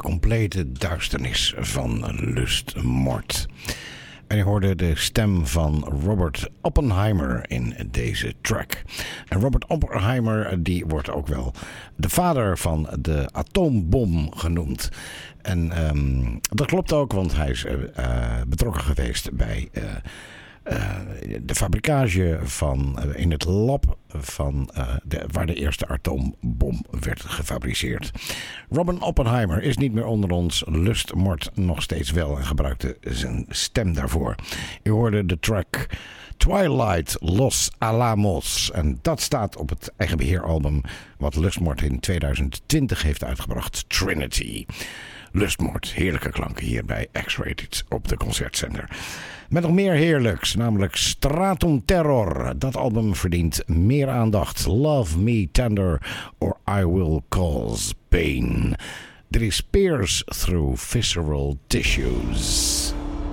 complete duisternis van lustmoord. En je hoorde de stem van Robert Oppenheimer in deze track. En Robert Oppenheimer die wordt ook wel de vader van de atoombom genoemd. En dat klopt ook, want hij is betrokken geweest bij de fabrikage van in het lab van waar de eerste atoombom werd gefabriceerd. Robert Oppenheimer is niet meer onder ons, lustmoord nog steeds wel en gebruikte zijn stem daarvoor. U hoorde de track Twilight Los Alamos en dat staat op het eigen beheeralbum wat Lustmoord in 2020 heeft uitgebracht, Trinity. Lustmoord, heerlijke klanken hier bij X-Rated op de concertzender. Met nog meer heerlijks, namelijk Stratum Terror. Dat album verdient meer aandacht. Love Me Tender or I Will Cause Pain. Dit is Pierce Through Visceral Tissues.